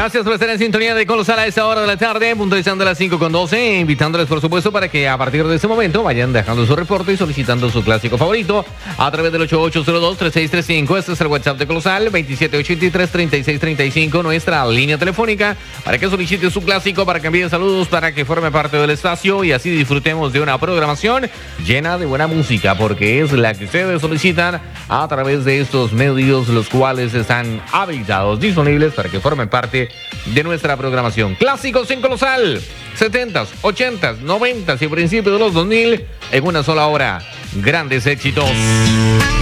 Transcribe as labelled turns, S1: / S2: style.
S1: Gracias por estar en sintonía de Colosal a esta hora de la tarde, puntualizando a las 5:12, invitándoles por supuesto para que a partir de este momento vayan dejando su reporte y solicitando su clásico favorito a través del 8802-3635. Este es el WhatsApp de Colosal, 2783-3635, nuestra línea telefónica, para que solicite su clásico, para que envíen saludos, para que forme parte del espacio y así disfrutemos de una programación llena de buena música, porque es la que ustedes solicitan a través de estos medios, los cuales están habilitados, disponibles para que formen parte de nuestra programación. Clásicos en Colosal, 70s, 80s, 90s y principios de los 2000 en una sola hora. Grandes éxitos.